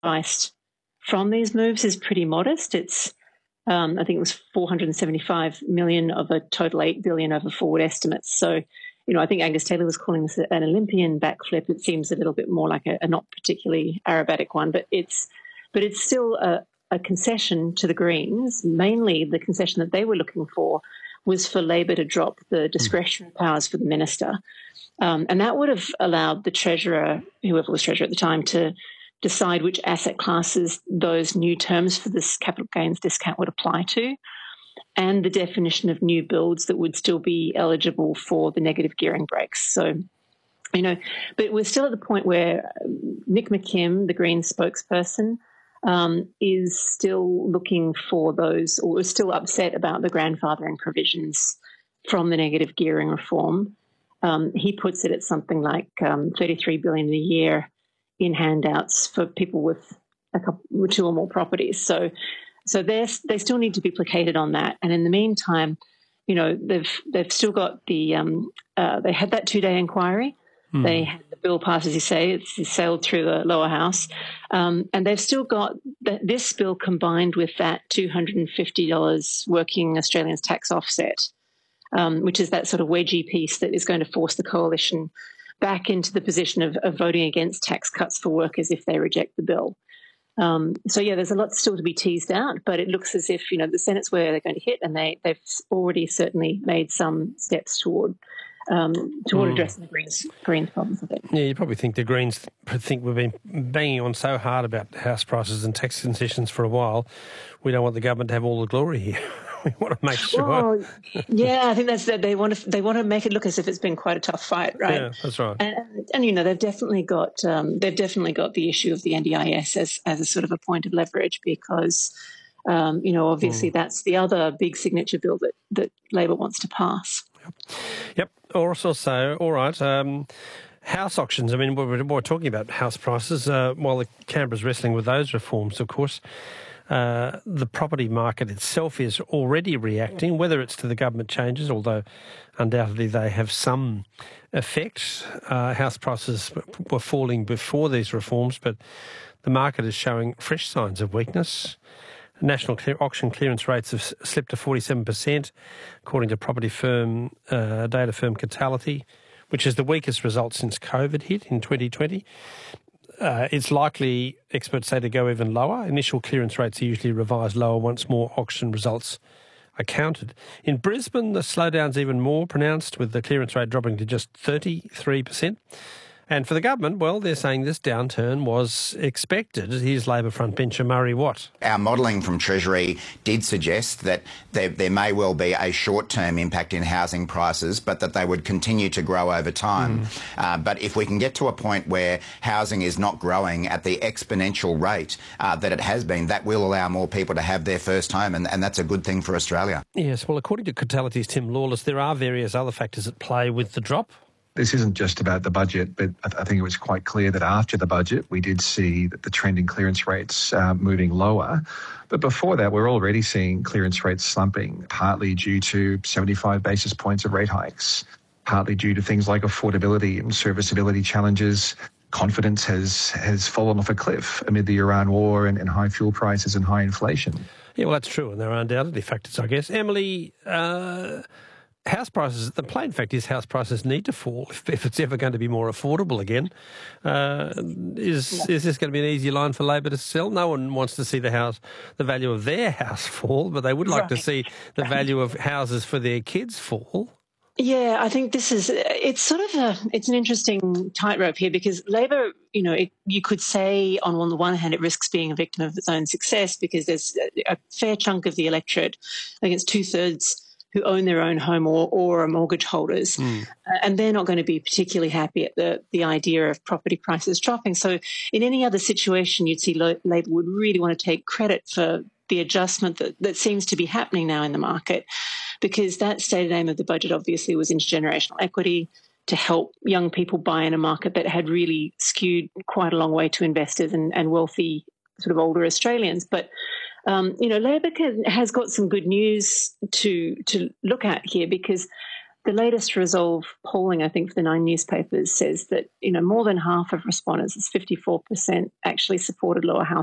priced from these moves is pretty modest. It's I think it was 475 million of a total 8 billion over forward estimates. So, I think Angus Taylor was calling this an Olympian backflip. It seems a little bit more like a not particularly aerobatic one, but it's still a concession to the Greens. Mainly the concession that they were looking for was for Labor to drop the discretionary powers for the minister. And that would have allowed the Treasurer, whoever was Treasurer at the time, to decide which asset classes those new terms for this capital gains discount would apply to, and the definition of new builds that would still be eligible for the negative gearing breaks. So, but we're still at the point where Nick McKim, the Greens spokesperson, is still looking for those, or is still upset about the grandfathering provisions from the negative gearing reform. He puts it at something like $33 billion a year in handouts for people with two or more properties. So they still need to be placated on that. And in the meantime, they've still got the they had that 2-day inquiry. They had the bill passed, as you say, it's sailed through the lower house, and they've still got this bill combined with that $250 working Australians tax offset, which is that sort of wedgie piece that is going to force the coalition back into the position of voting against tax cuts for workers if they reject the bill. There's a lot still to be teased out, but it looks as if, the Senate's where they're going to hit, and they've already certainly made some steps toward addressing the Greens problems with it. Yeah, you probably think the Greens think we've been banging on so hard about house prices and tax concessions for a while. We don't want the government to have all the glory here. We want to make sure. Well, yeah, I think that's that. They want to make it look as if it's been quite a tough fight, right? Yeah, that's right. And they've definitely got the issue of the NDIS as a sort of a point of leverage because obviously that's the other big signature bill that Labor wants to pass. Yep. Also, all right. House auctions. I mean, we're talking about house prices while the Canberra's wrestling with those reforms, of course. The property market itself is already reacting, whether it's to the government changes, although undoubtedly they have some effect. House prices were falling before these reforms, but the market is showing fresh signs of weakness. National auction clearance rates have slipped to 47%, according to property firm, data firm Catality, which is the weakest result since COVID hit in 2020. It's likely, experts say, to go even lower. Initial clearance rates are usually revised lower once more auction results are counted. In Brisbane, the slowdown's even more pronounced, with the clearance rate dropping to just 33%. And for the government, well, they're saying this downturn was expected. Here's Labor frontbencher Murray Watt. Our modelling from Treasury did suggest that there may well be a short-term impact in housing prices, but that they would continue to grow over time. But if we can get to a point where housing is not growing at the exponential rate that it has been, that will allow more people to have their first home, and that's a good thing for Australia. Yes, well, according to Catality's Tim Lawless, there are various other factors at play with the drop. This isn't just about the budget, but I think it was quite clear that after the budget, we did see that the trend in clearance rates moving lower. But before that, we're already seeing clearance rates slumping, partly due to 75 basis points of rate hikes, partly due to things like affordability and serviceability challenges. Confidence has fallen off a cliff amid the Iran war and high fuel prices and high inflation. Yeah, well, that's true, and there are undoubtedly factors, I guess. Emily, house prices, the plain fact is house prices need to fall if it's ever going to be more affordable again. Is this going to be an easy line for Labor to sell? No one wants to see the value of their house fall, but they would like to see the value of houses for their kids fall. Yeah, I think it's an interesting tightrope here because Labor, you could say on the one hand it risks being a victim of its own success because there's a fair chunk of the electorate, I think it's 2/3, who own their own home or are mortgage holders, and they're not going to be particularly happy at the idea of property prices dropping. So in any other situation, you'd see Labor would really want to take credit for the adjustment that seems to be happening now in the market, because that stated aim of the budget obviously was intergenerational equity to help young people buy in a market that had really skewed quite a long way to investors and wealthy sort of older Australians. But Labor has got some good news to look at here because The latest Resolve polling, I think, for the 9 newspapers says that, more than half of respondents, it's 54%, actually supported lower house